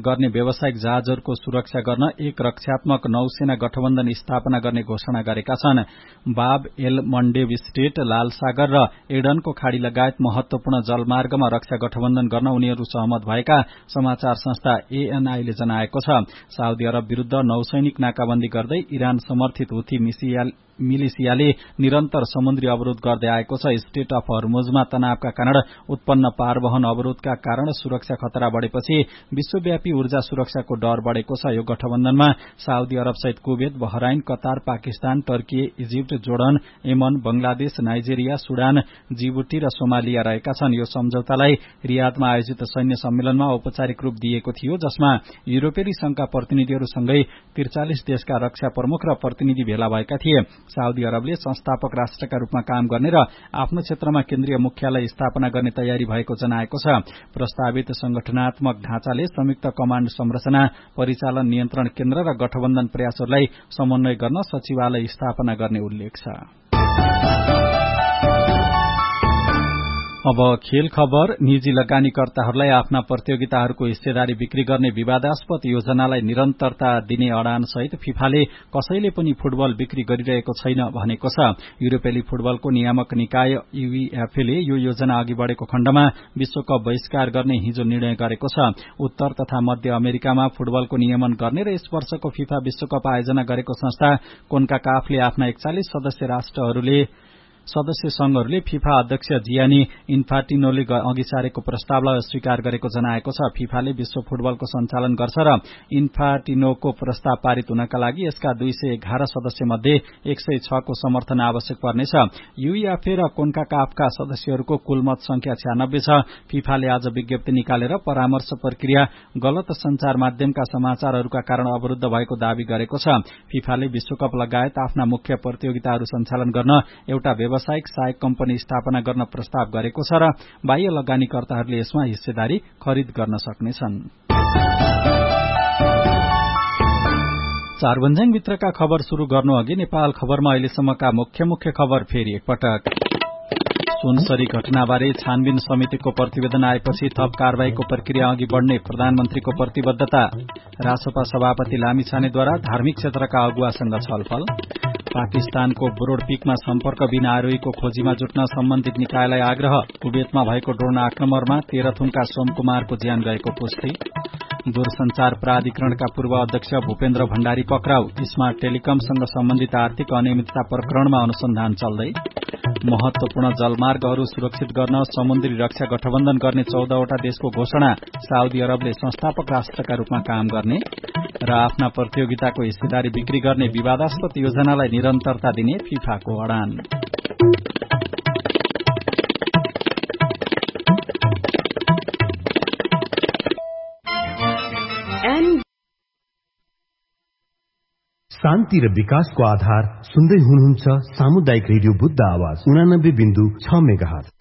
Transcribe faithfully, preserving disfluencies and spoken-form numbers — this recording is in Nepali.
गर्ने व्यावसायिक जहाजहरूको सुरक्षा गर्न एक रक्षात्मक नौसेना गठबन्धन स्थापना गर्ने घोषणा गरेका छन्। बाब एल मन्डेव स्टेट, लाल सागर र एडनको खाड़ी लगायत महत्वपूर्ण जलमार्गमा रक्षा गठबन्धन गर्न उनीहरू सहमत भएका समाचार संस्था एएनआई ले जनाएको छ। साउदी अरब विरूद्ध नौसैनिक नाकाबन्दी गर्दै इरान समर्थित हुथी मिलिसियाले निरन्तर समुद्री अवरोध गर्दै आएको छ। स्टेट अफ हर्मुजमा तनावका कारण उत्पन्न पारवहन अवरोधका कारण सुरक्षा खतरा बढेपछि विश्वव्यापी ऊर्जा सुरक्षाको डर बढ़ेको छ। यो गठबन्धनमा साउदी अरब सहित Kuwait, Bahrain, Qatar, Pakistan, Turkey, Egypt, Jordan, Yemen, Bangladesh, Nigeria, Sudan, Djibouti र सोमालिया रहेका छन्। यो सम्झौतालाई रियादमा आयोजित सैन्य सम्मेलनमा औपचारिक रूप दिएको थियो, जसमा युरोपेली संघका प्रतिनिधिहरूसँगै त्रिचालिस देशका रक्षा प्रमुख र प्रतिनिधि भेला भएका थिए। साउदी अरबले संस्थापक राष्ट्रका रूपमा काम गर्ने र आफ्नो क्षेत्रमा केन्द्रीय मुख्यालय स्थापना गर्ने तयारी भएको जनाएको छ। प्रस्तावित संगठनात्मक ढाँचाले संयुक्त कमाण्ड संरचना, परिचालन नियन्त्रण केन्द्र र गठबन्धन प्रयासहरूलाई समन्वय गर्न सचिवालय स्थापना गर्ने उल्लेख छ। अब खेल खबर। निजी लगानीकर्ताहरूलाई आफ्ना प्रतियोगिताहरूको हिस्सेदारी बिक्री गर्ने विवादास्पद योजनालाई निरन्तरता दिने अडान सहित फिफाले कसैले पनि फुटबल बिक्री गरिरहेको छैन भनेको छ। युरोपेली फुटबलको नियामक निकाय युईएफए यो योजना अघि बढ़ेको खण्डमा विश्वकप बहिष्कार गर्ने हिजो निर्णय गरेको छ। उत्तर तथा मध्य अमेरिकामा फुटबलको नियमन गर्ने र यस वर्षको फिफा विश्वकप आयोजना गरेको संस्था कोन्काकाफले आफ्ना एकचालिस सदस्य राष्ट्रहरूले सदस्य संघहरूले फिफा अध्यक्ष जियानी इन्फान्टिनोले अघि सारेको प्रस्तावलाई अस्वीकार गरेको जनाएको छ। फिफाले विश्व फुटबलको सञ्चालन गर्छ र इन्फान्टिनोको प्रस्ताव पारित हुनका लागि यसका दुई सय एघार सदस्य मध्ये एक सय छ को समर्थन आवश्यक पर्नेछ। युईएफए र कोन्काकाफका सदस्यहरूको कुल मत संख्या छ्यानब्बे छ। फिफाले आज विज्ञप्ति निकालेर परामर्श प्रक्रिया गलत संचार माध्यमका समाचारहरूका कारण अवरूद्ध भएको दावी गरेको छ। फिफाले विश्वकप लगायत आफ्ना मुख्य प्रतियोगिताहरू सञ्चालन गर्न एउटा व्यावसायिक सहायक कम्पनी स्थापना गर्न प्रस्ताव गरेको छ र बाह्य लगानीकर्ताहरूले यसमा हिस्सेदारी खरिद गर्न सक्नेछन्। चारभन्ज्याङ भित्रका खबर शुरू गर्नु अघि नेपाल खबरमा अहिलेसम्मका मुख्य मुख्य खबर फेरि एकपटक। सुनसरी घटनाबारे छानबिन समितिको प्रतिवेदन आएपछि थप कारवाहीको प्रक्रिया अघि बढ़ने प्रधानमन्त्रीको प्रतिबद्धता। रासपा सभापति लामिछानेद्वारा धार्मिक क्षेत्रका अगुवासँग छलफल। पाकिस्तानको बोरोडपिकमा सम्पर्कबिन आरोहीको खोजीमा जुट्न सम्बन्धित निकायलाई आग्रह। कुवेतमा भएको ड्रोन आक्रमणमा तेह्रथुमका सोमकुमारको ज्यान गएको पुष्टि। दूरसंचार प्राधिकरणका पूर्व अध्यक्ष भूपेन्द्र भण्डारी पक्राउ। स्मार्ट टेलिकमसँग सम्बन्धित आर्थिक अनियमितता प्रकरणमा अनुसन्धान चल्दै। महत्वपूर्ण जलमार्गहरू सुरक्षित गर्न समुद्री रक्षा गठबन्धन गर्ने चौधवटा देशको घोषणा। साउदी अरबले संस्थापक राष्ट्रका रूपमा काम गर्ने र आफ्ना प्रतियोगिताको हिस्सेदारी बिक्री गर्ने विवादास्पद योजनालाई निरन्तरता दिने फिफाको अडान। शान्ति र विकासको आधार सुन्दै हुनुहुन्छ सामुदायिक रेडियो बुद्ध आवाज उनानब्बे बिन्दु छ मेगाहर्ज।